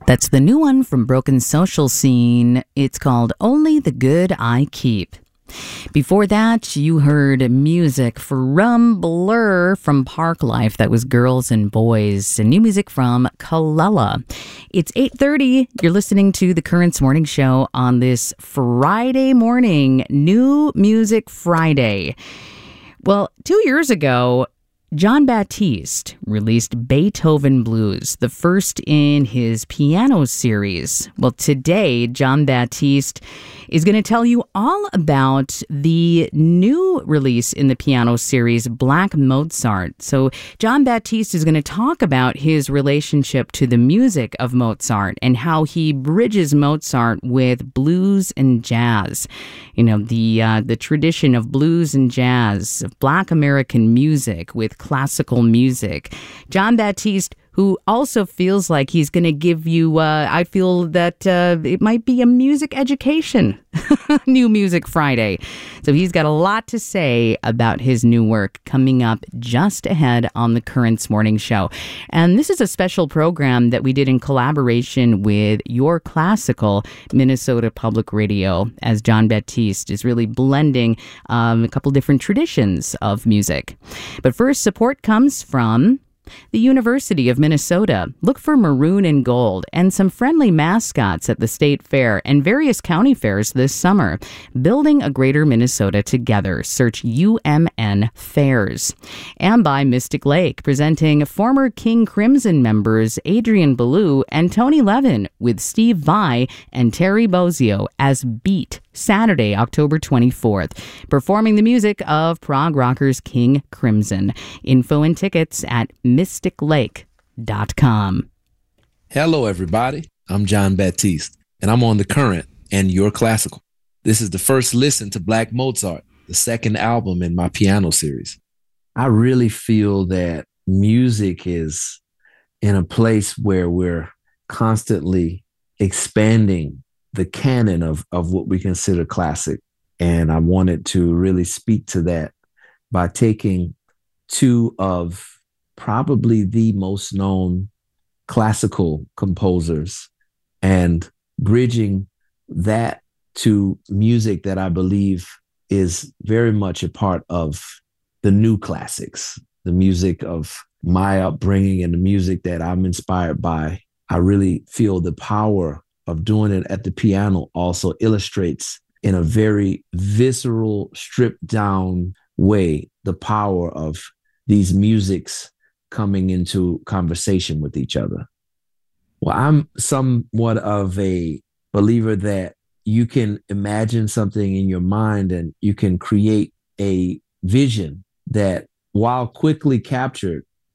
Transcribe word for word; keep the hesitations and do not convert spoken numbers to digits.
That's the new one from Broken Social Scene. It's called Only the Good I Keep. Before that, you heard music from Blur from Parklife. That was Girls and Boys, and new music from Kalela. It's eight thirty. You're listening to the Currents Morning Show on this Friday morning, New Music Friday. Well, two years ago, Jon Batiste released Beethoven Blues, the first in his piano series. Well, today, Jon Batiste is going to tell you all about the new release in the piano series, Black Mozart. So Jon Batiste is going to talk about his relationship to the music of Mozart and how he bridges Mozart with blues and jazz. You know, the uh, the tradition of blues and jazz, of Black American music with classical music. Jon Batiste, who also feels like he's going to give you, uh, I feel that uh, it might be a music education, New Music Friday. So he's got a lot to say about his new work coming up just ahead on the Currents Morning Show. And this is a special program that we did in collaboration with Your Classical, Minnesota Public Radio, as Jon Batiste is really blending um, a couple different traditions of music. But first, support comes from the University of Minnesota. Look for maroon and gold and some friendly mascots at the state fair and various county fairs this summer. Building a greater Minnesota together. Search U M N Fairs. And by Mystic Lake, presenting former King Crimson members Adrian Ballou and Tony Levin with Steve Vai and Terry Bozzio as Beat, Saturday, October twenty-fourth, performing the music of prog rockers King Crimson. Info and tickets at mystic lake dot com. Hello, everybody. I'm Jon Batiste, and I'm on The Current and Your Classical. This is the first listen to Black Mozart, the second album in my piano series. I really feel that music is in a place where we're constantly expanding the canon of, of what we consider classic. And I wanted to really speak to that by taking two of probably the most known classical composers and bridging that to music that I believe is very much a part of the new classics, the music of my upbringing and the music that I'm inspired by. I really feel the power of doing it at the piano also illustrates in a very visceral, stripped down way the power of these musics coming into conversation with each other. Well, I'm somewhat of a believer that you can imagine something in your mind and you can create a vision that, while quickly captured,